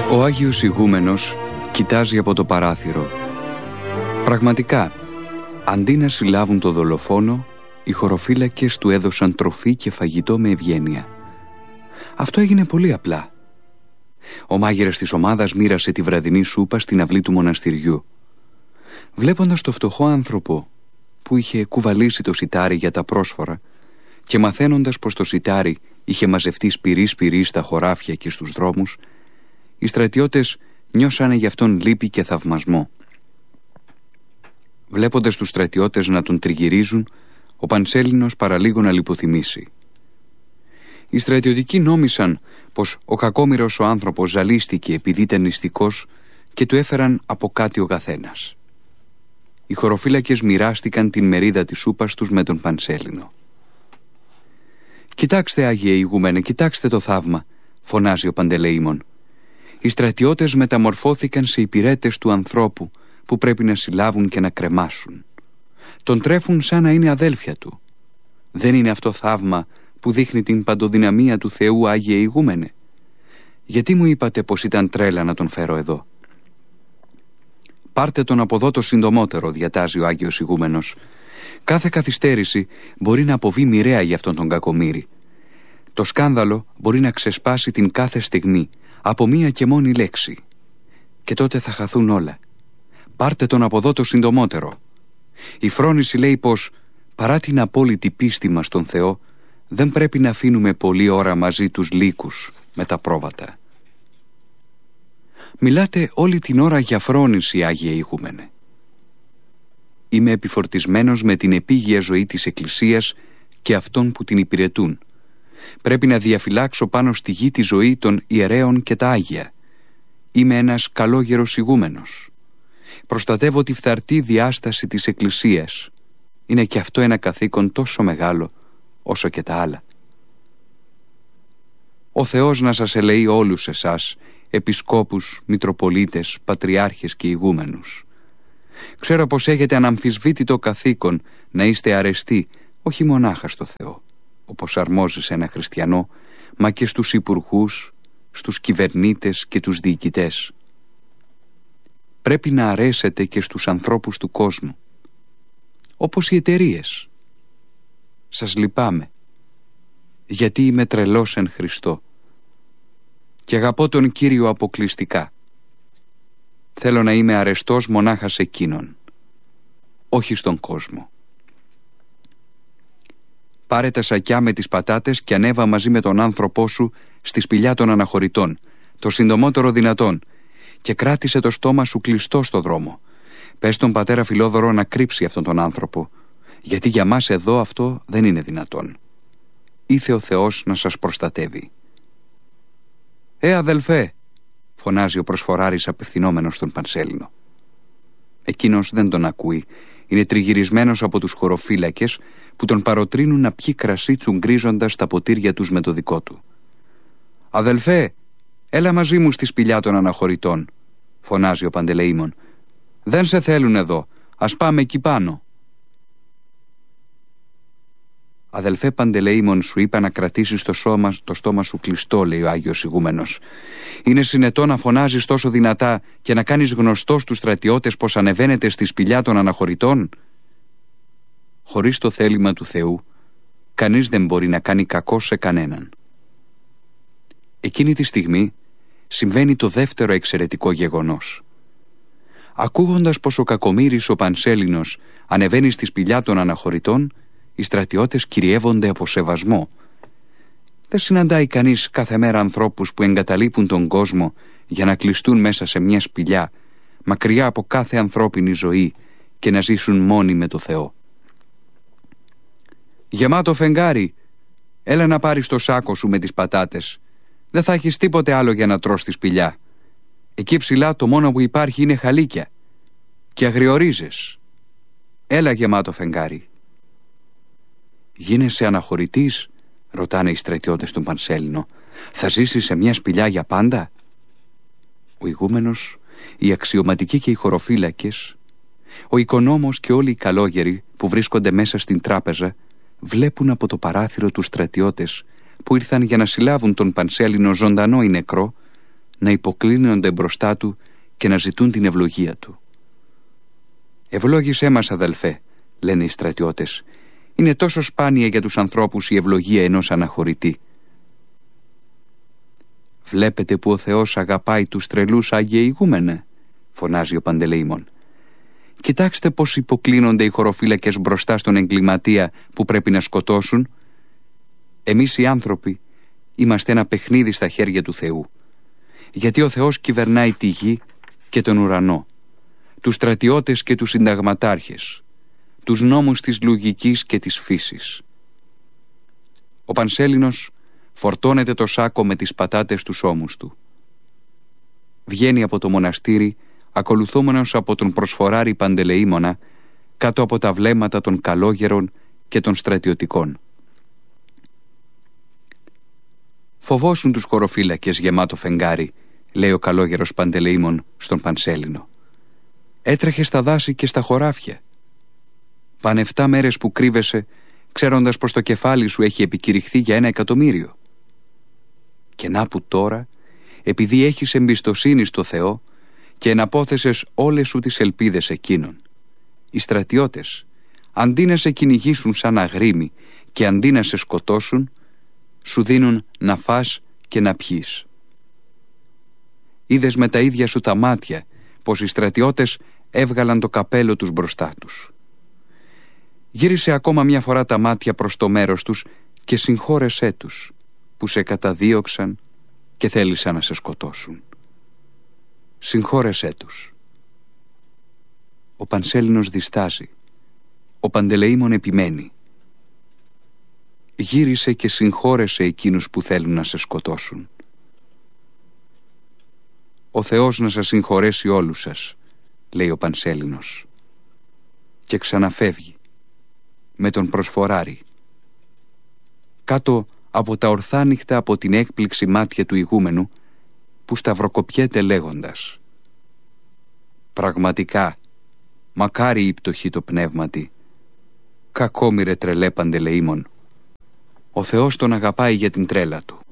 Ο Άγιος Ηγούμενος κοιτάζει από το παράθυρο. Πραγματικά, αντί να συλλάβουν το δολοφόνο, οι χωροφύλακες του έδωσαν τροφή και φαγητό με ευγένεια. Αυτό έγινε πολύ απλά. Ο μάγειρας της ομάδας μοίρασε τη βραδινή σούπα στην αυλή του μοναστηριού. Βλέποντας το φτωχό άνθρωπο που είχε κουβαλήσει το σιτάρι για τα πρόσφορα και μαθαίνοντας πως το σιτάρι είχε μαζευτεί σπυρί-σπυρί στα χωράφια και στους δρόμους, οι στρατιώτες νιώσανε γι' αυτόν λύπη και θαυμασμό. Βλέποντας τους στρατιώτες να τον τριγυρίζουν, ο Πανσέλινος παραλίγο να λιποθυμήσει. Οι στρατιωτικοί νόμισαν πως ο κακόμοιρος ο άνθρωπος ζαλίστηκε επειδή ήταν νηστικός και του έφεραν από κάτι ο καθένας. Οι χωροφύλακες μοιράστηκαν την μερίδα της σούπας τους με τον Πανσέλινο. «Κοιτάξτε, Άγιε Ηγούμενε, κοιτάξτε το θαύμα», φωνάζει ο Παντελεήμων. Οι στρατιώτες μεταμορφώθηκαν σε υπηρέτες του ανθρώπου που πρέπει να συλλάβουν και να κρεμάσουν. Τον τρέφουν σαν να είναι αδέλφια του. Δεν είναι αυτό θαύμα που δείχνει την παντοδυναμία του Θεού, Άγιε Ηγούμενε? Γιατί μου είπατε πως ήταν τρέλα να τον φέρω εδώ? «Πάρτε τον από εδώ το συντομότερο», διατάζει ο Άγιος Ηγούμενος. «Κάθε καθυστέρηση μπορεί να αποβεί μοιραία για αυτόν τον κακομοίρη. Το σκάνδαλο μπορεί να ξεσπάσει την κάθε στιγμή από μία και μόνη λέξη. Και τότε θα χαθούν όλα. Πάρτε τον από εδώ το συντομότερο». Η φρόνηση λέει πως, παρά την απόλυτη πίστη μας στον Θεό, δεν πρέπει να αφήνουμε πολλή ώρα μαζί τους λύκους με τα πρόβατα. «Μιλάτε όλη την ώρα για φρόνηση, Άγιε Ηγούμενε». «Είμαι επιφορτισμένος με την επίγεια ζωή της Εκκλησίας και αυτών που την υπηρετούν. Πρέπει να διαφυλάξω πάνω στη γη τη ζωή των ιερέων και τα Άγια. Είμαι ένας καλόγερος ηγούμενος. Προστατεύω τη φθαρτή διάσταση της Εκκλησίας. Είναι και αυτό ένα καθήκον τόσο μεγάλο όσο και τα άλλα. Ο Θεός να σας ελεεί όλους εσάς, επισκόπους, μητροπολίτες, πατριάρχες και ηγούμενους. Ξέρω πως έχετε αναμφισβήτητο καθήκον να είστε αρεστοί, όχι μονάχα στο Θεό, όπως αρμόζει σε ένα χριστιανό, μα και στους υπουργούς, στους κυβερνήτες και τους διοικητές. Πρέπει να αρέσετε και στους ανθρώπους του κόσμου, όπως οι εταιρείες. Σας λυπάμαι, γιατί είμαι τρελός εν Χριστώ και αγαπώ τον Κύριο αποκλειστικά. Θέλω να είμαι αρεστός μονάχα σε εκείνον, όχι στον κόσμο. Πάρε τα σακιά με τις πατάτες και ανέβα μαζί με τον άνθρωπό σου στη σπηλιά των αναχωρητών, το συντομότερο δυνατόν, και κράτησε το στόμα σου κλειστό στο δρόμο. Πες τον πατέρα Φιλόδωρο να κρύψει αυτόν τον άνθρωπο, γιατί για μας εδώ αυτό δεν είναι δυνατόν. Ήθε ο Θεός να σας προστατεύει». Αδελφέ», φωνάζει ο προσφοράρης απευθυνόμενος στον Πανσέλινο. Εκείνος δεν τον ακούει. Είναι τριγυρισμένος από τους χωροφύλακες που τον παροτρύνουν να πιει κρασί τσουγκρίζοντας τα ποτήρια τους με το δικό του. «Αδελφέ, έλα μαζί μου στη σπηλιά των αναχωρητών», φωνάζει ο Παντελεήμων. «Δεν σε θέλουν εδώ. Ας πάμε εκεί πάνω». «Αδελφέ Παντελεήμων, σου είπα να κρατήσεις το στόμα σου κλειστό», λέει ο Άγιος Ηγούμενος. «Είναι συνετό να φωνάζεις τόσο δυνατά και να κάνεις γνωστό στους στρατιώτες πως ανεβαίνετε στη σπηλιά των αναχωρητών? Χωρίς το θέλημα του Θεού, κανείς δεν μπορεί να κάνει κακό σε κανέναν». Εκείνη τη στιγμή συμβαίνει το δεύτερο εξαιρετικό γεγονός. Ακούγοντας πως ο κακομοίρης ο Πανσέλινος ανεβαίνει στη σπηλιά των αναχωρητών, οι στρατιώτες κυριεύονται από σεβασμό. Δεν συναντάει κανείς κάθε μέρα ανθρώπους που εγκαταλείπουν τον κόσμο για να κλειστούν μέσα σε μια σπηλιά, μακριά από κάθε ανθρώπινη ζωή και να ζήσουν μόνοι με το Θεό. «Γεμάτο φεγγάρι, έλα να πάρεις το σάκο σου με τις πατάτες. Δεν θα έχεις τίποτε άλλο για να τρως στη σπηλιά. Εκεί ψηλά το μόνο που υπάρχει είναι χαλίκια και αγριορίζες. Έλα γεμάτο φεγγάρι». «Γίνεσαι αναχωρητής?» ρωτάνε οι στρατιώτες του Πανσέλινο. «Θα ζήσεις σε μια σπηλιά για πάντα?» Ο ηγούμενος, οι αξιωματικοί και οι χωροφύλακες, ο οικονόμος και όλοι οι καλόγεροι που βρίσκονται μέσα στην τράπεζα βλέπουν από το παράθυρο τους στρατιώτες που ήρθαν για να συλλάβουν τον Πανσέλινο ζωντανό ή νεκρό να υποκλίνονται μπροστά του και να ζητούν την ευλογία του. «Ευλόγησέ μας, αδελφέ», λένε οι στρατιώτες. «Είναι τόσο σπάνια για τους ανθρώπους η ευλογία ενός αναχωρητή». «Βλέπετε που ο Θεός αγαπάει τους τρελούς, Άγιε ηγούμενε», φωνάζει ο Παντελεήμων. «Κοιτάξτε πως υποκλίνονται οι χωροφύλακες μπροστά στον εγκληματία που πρέπει να σκοτώσουν. Εμείς οι άνθρωποι είμαστε ένα παιχνίδι στα χέρια του Θεού, γιατί ο Θεός κυβερνάει τη γη και τον ουρανό, τους στρατιώτες και τους συνταγματάρχες, τους νόμους της λογικής και της φύσης». Ο Πανσέλινος φορτώνεται το σάκο με τις πατάτες τους ώμους του. Βγαίνει από το μοναστήρι ακολουθούμενος από τον προσφοράρη Παντελεήμονα κάτω από τα βλέμματα των καλόγερων και των στρατιωτικών. «Φοβόσουν τους χωροφύλακες γεμάτο φεγγάρι», λέει ο καλόγερος Παντελεήμων στον Πανσέλινο. «Έτρεχε στα δάση και στα χωράφια. Πάνε 7 μέρες που κρύβεσαι, ξέροντας πως το κεφάλι σου έχει επικηρυχθεί για 1 εκατομμύριο. Και να που τώρα, επειδή έχεις εμπιστοσύνη στο Θεό και εναπόθεσες όλες σου τις ελπίδες εκείνον, οι στρατιώτες, αντί να σε κυνηγήσουν σαν αγρίμι και αντί να σε σκοτώσουν, σου δίνουν να φας και να πιείς. Είδες με τα ίδια σου τα μάτια πως οι στρατιώτες έβγαλαν το καπέλο τους μπροστά τους. Γύρισε ακόμα μια φορά τα μάτια προς το μέρος τους και συγχώρεσέ τους που σε καταδίωξαν και θέλησαν να σε σκοτώσουν. Συγχώρεσέ τους». Ο Πανσέλινος διστάζει. Ο Παντελεήμων επιμένει. «Γύρισε και συγχώρεσε εκείνους που θέλουν να σε σκοτώσουν». «Ο Θεός να σας συγχωρέσει όλους σας», λέει ο Πανσέλινος. Και ξαναφεύγει με τον προσφοράρη. Κάτω από τα ορθάνυχτα από την έκπληξη μάτια του ηγούμενου που σταυροκοπιέται λέγοντας: «Πραγματικά, μακάρι η πτωχή το πνεύματι. Κακόμοιρε τρελέ Παντελεήμων. Ο Θεός τον αγαπάει για την τρέλα του».